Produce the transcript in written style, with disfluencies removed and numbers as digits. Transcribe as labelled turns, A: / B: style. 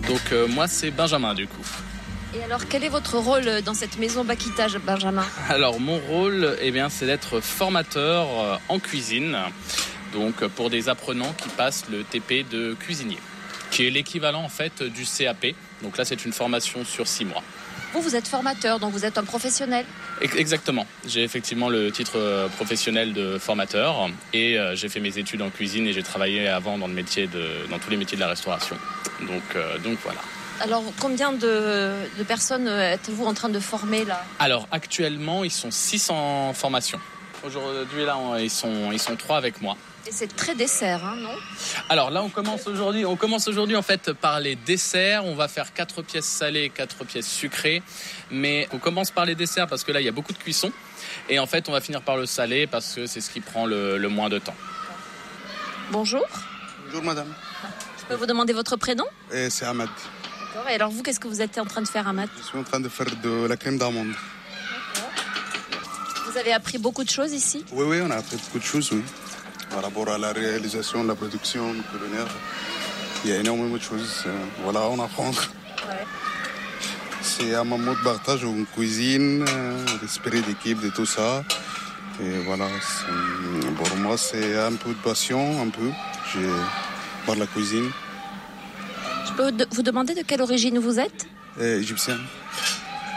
A: Donc moi c'est Benjamin du coup.
B: Et alors, quel est votre rôle dans cette maison Bakita, Benjamin ?
A: Alors mon rôle, c'est d'être formateur en cuisine, donc pour des apprenants qui passent le TP de cuisinier, qui est l'équivalent en fait du CAP. Donc là c'est une formation sur 6 mois.
B: Vous êtes formateur, donc vous êtes un professionnel ?
A: Exactement. J'ai effectivement le titre professionnel de formateur et j'ai fait mes études en cuisine et j'ai travaillé avant dans tous les métiers de la restauration. Donc voilà.
B: Alors, combien de personnes êtes-vous en train de former là ?
A: Alors, actuellement, ils sont 6 en formation. Aujourd'hui, là, ils sont 3 avec moi.
B: Et c'est très dessert, non ?
A: Alors là, on commence aujourd'hui en fait par les desserts. On va faire 4 pièces salées et 4 pièces sucrées. Mais on commence par les desserts parce que là, il y a beaucoup de cuisson. Et en fait, on va finir par le salé parce que c'est ce qui prend le moins de temps.
B: Bonjour.
C: Bonjour madame.
B: Je peux vous demander votre prénom ?
C: C'est Ahmed.
B: D'accord. Et alors vous, qu'est-ce que vous êtes en train de faire, Ahmed ?
C: Je suis en train de faire de la crème d'amande.
B: D'accord. Vous avez appris beaucoup de choses ici ?
C: Oui, on a appris beaucoup de choses, oui. Par rapport à la réalisation, la production culinaire, il y a énormément de choses. On apprend.
B: Ouais.
C: C'est un moment de partage en cuisine, l'esprit d'équipe, de tout ça. Et voilà, pour moi, c'est un peu de passion, par la cuisine.
B: Je peux vous demander de quelle origine vous êtes ?
C: Égyptienne.